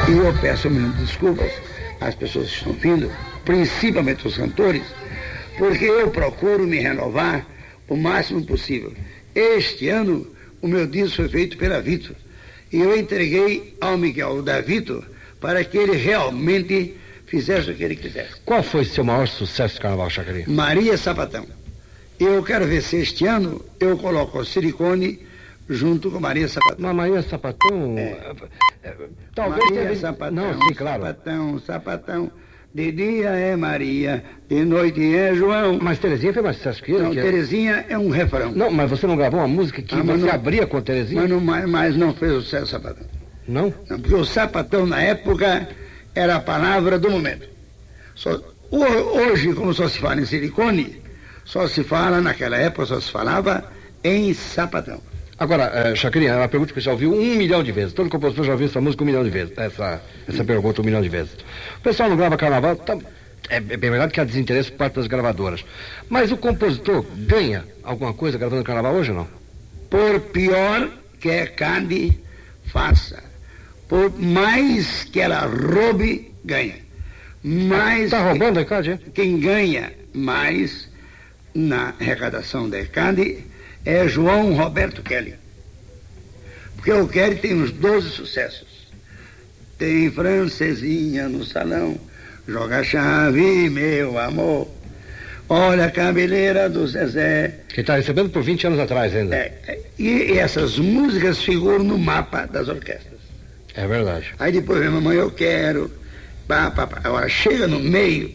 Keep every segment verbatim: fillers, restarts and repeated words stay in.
E eu peço um minuto de desculpas às pessoas que estão vindo, principalmente os cantores, porque eu procuro me renovar o máximo possível. Este ano, o meu disco foi feito pela Vitor, e eu entreguei ao Miguel da Vitor para que ele realmente fizesse o que ele quisesse. Qual foi seu maior sucesso de carnaval, Chacrinha? Maria Sapatão. Eu quero ver se este ano eu coloco o Silicone junto com Maria Sapatão. Mas Maria Sapatão... É. É, talvez... Maria deve... Sapatão, Não, sim, claro. Sapatão, Sapatão. De dia é Maria, de noite é João. Mas Terezinha fez mais sucesso que ele. Não, que Terezinha é um refrão. Não, mas você não gravou uma música que ah, você não, abria com a Terezinha? Mas não, mas, mas não fez o sucesso Sapatão. Não? Não, porque o Sapatão, na época, era a palavra do momento. Só, hoje, como só se fala em silicone, só se fala, naquela época, só se falava em Sapatão. Agora, uh, Chacrinha, é uma pergunta que você já ouviu um milhão de vezes. Todo compositor já ouviu essa música um milhão de vezes. Essa, essa pergunta um milhão de vezes. O pessoal não grava carnaval, tá, é, é bem verdade que há desinteresse por parte das gravadoras. Mas o compositor ganha alguma coisa gravando carnaval hoje ou não? Por pior que a ECAD faça, por mais que ela roube, ganha. Mais Está roubando a ECAD, é? Quem ganha mais na arrecadação da ECAD é João Roberto Kelly. Porque o Kelly tem uns doze sucessos. Tem Francesinha no salão, joga chave, meu amor. Olha a cabeleira do Zezé. Que está recebendo por vinte anos atrás ainda. É, e, e essas músicas figuram no mapa das orquestras. É verdade. Aí depois vem Mamãe Eu Quero. Pá, pá, pá. Agora chega no meio.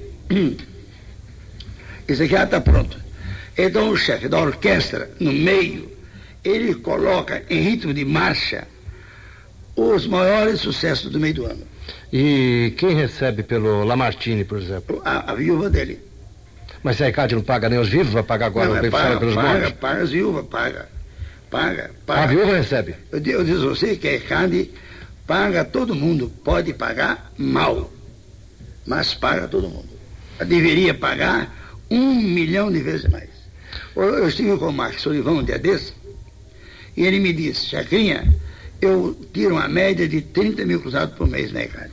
Isso aqui já está pronto. Então o chefe da orquestra, no meio, ele coloca em ritmo de marcha os maiores sucessos do meio do ano. E quem recebe pelo Lamartine, por exemplo? A, a viúva dele. Mas se a ECAD não paga nem os vivos, vai pagar agora não, o paga, pelos paga, mortos? paga as viúvas, paga. Paga, paga. A viúva recebe? Eu, eu digo a você que a ECAD paga todo mundo. Pode pagar mal, mas paga todo mundo. Ela deveria pagar um milhão de vezes mais. Eu estive com o Marcos Olivão um dia desse, e ele me disse: Chacrinha, eu tiro uma média de trinta mil cruzados por mês na ECAD.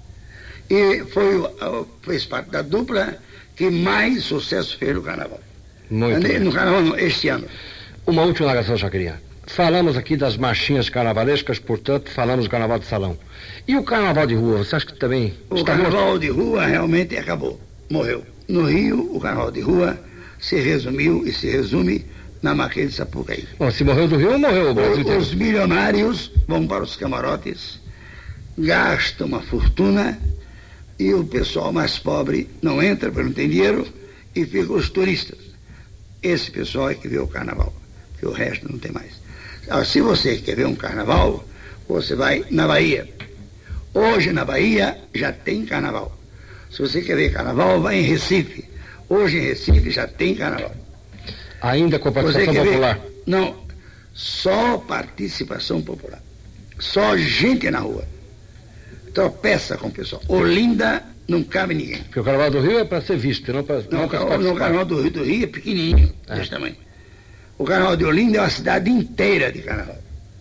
E foi, fez parte da dupla que mais sucesso fez no carnaval. Muito no, bem. no carnaval, não, este ano. Uma última ligação, Chacrinha. Falamos aqui das marchinhas carnavalescas, portanto, falamos do carnaval de salão. E o carnaval de rua, você acha que também O está carnaval morto? de rua realmente acabou, morreu. No Rio, o carnaval de rua se resumiu e se resume na Marquês de Sapucaí. Bom, se morreu do Rio, morreu o Brasil inteiro. Os milionários vão para os camarotes, gastam uma fortuna, e o pessoal mais pobre não entra porque não tem dinheiro, e ficam os turistas. Esse pessoal é que vê o carnaval, porque o resto não tem mais. Se você quer ver um carnaval, você vai na Bahia. Hoje na Bahia já tem carnaval. Se você quer ver carnaval, vai em Recife. Hoje em Recife já tem carnaval. Ainda com participação popular? Ver? Não, só participação popular. Só gente na rua. Tropeça com o pessoal. Olinda não cabe ninguém. Porque o carnaval do Rio é para ser visto, não para não, não para participar. O carnaval do Rio, do Rio é pequenininho, é. desse tamanho. O carnaval de Olinda é uma cidade inteira de carnaval.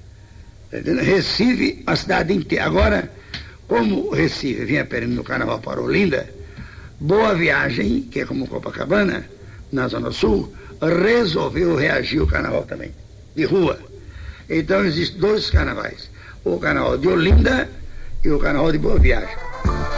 Recife, uma cidade inteira. Agora, como o Recife vinha perdendo o carnaval para Olinda, Boa Viagem, que é como Copacabana, na Zona Sul, resolveu reagir ao carnaval também, de rua. Então existem dois carnavais, o carnaval de Olinda e o carnaval de Boa Viagem.